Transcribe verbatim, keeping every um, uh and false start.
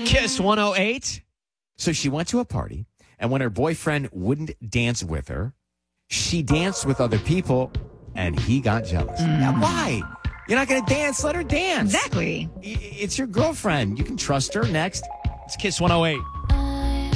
Kiss one oh eight. So she went to a party, and when her boyfriend wouldn't dance with her, she danced with other people, and he got jealous. Mm. Now, why? You're not going to dance? Let her dance. Exactly. I- It's your girlfriend. You can trust her. Next. It's Kiss one oh eight.